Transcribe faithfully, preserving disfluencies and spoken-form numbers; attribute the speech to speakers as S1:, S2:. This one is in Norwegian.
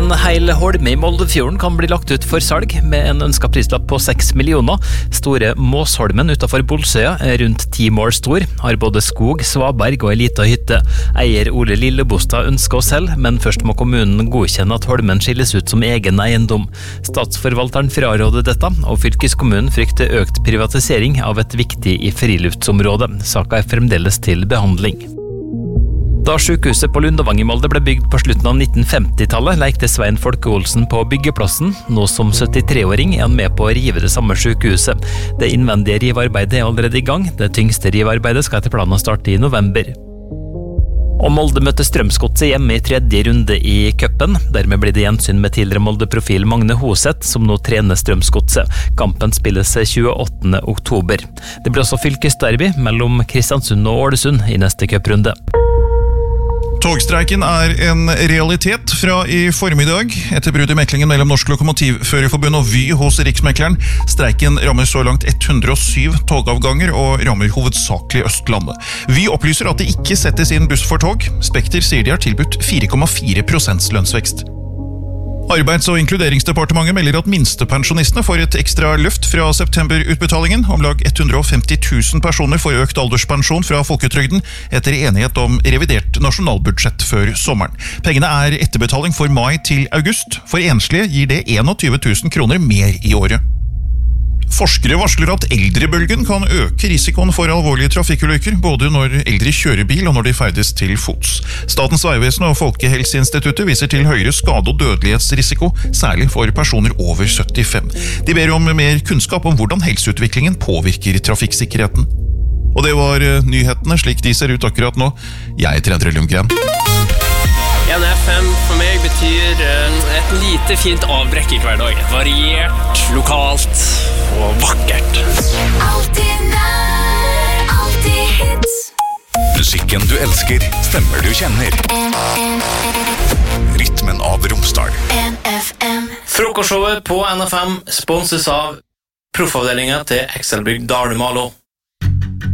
S1: En hel holme i Moldefjorden kan bli lagt ut for salg med en ønsket prislapp på seks millioner. Store Måsholmen utenfor Bolsøya er rundt ti mål stor, har både skog, svaberg og en liten hytte. Eier Ole Lillebostad ønsker å selge, men først må kommunen godkjenne at holmen skilles ut som egen eiendom. Statsforvalteren fraråder dette, og fylkeskommunen frykter økt privatisering av et viktig friluftsområde. Saka er fremdeles til behandling. Da sykehuset på Lundavang i Molde ble bygd på slutten av nitten femti-tallet, lekte Svein Folke Olsen på byggeplassen. Nå som syttitre-åring er han med på å rive det samme sykehuset. Det innvendige rivearbeidet er allerede i gang. Det tyngste rivearbeidet skal etter planen starte i november. Og Molde møtte Strømsgodset hjemme i tredje runde i cupen. Dermed blir det gjensyn med tidligere Molde-profil Magne Hoseth, som nå trener Strømsgodset. Kampen spilles tjueåttende oktober. Det blir også fylkesderby mellom Kristiansund og Ålesund i neste cuprunde.
S2: Togstreiken er en realitet fra i formiddag. Etter brudd i meklingen mellom Norsk Lokomotivførerforbund og Vy hos Riksmekleren. Streiken rammer så langt ett hundre og syv togavganger og rammer hovedsakelig Østlandet. Vy opplyser at det ikke settes inn buss for tog. Spekter sier de har tilbudt fire komma fire prosent lønnsvekst. Arbeids- og inkluderingsdepartementet melder at minstepensjonistene får et ekstra løft fra septemberutbetalingen. Om lag ett hundre og femti tusen personer får økt alderspensjon fra Folketrygden etter enighet om revidert nasjonalbudsjett før sommeren. Pengene er etterbetaling for mai til august. For enslige gir det tjueen tusen kroner mer i året. Forskere varsler at eldrebølgen kan øke risikoen for alvorlige trafikkulykker, både når eldre kjører bil og når de ferdes til fots. Statens vegvesen og Folkehelseinstituttet viser til høyere skade- og dødelighetsrisiko, særlig for personer over syttifem. De ber om mer kunnskap om hvordan helseutviklingen påvirker trafikksikkerheten. Og det var nyhetene slik de ser ut akkurat nå. Jeg heter Endre Lundgren.
S3: N F M for meg betyr et lite fint avbrekk i hverdagen. Variert, lokalt og vakkert.
S4: Alltid nær, alltid hits.
S5: Musikken du elsker, stemmer du kjenner. Rytmen av Romsdal.
S4: N F M.
S3: Frokostshowet på N F M sponses av proffavdelingen til Excelbygg Dalemalo.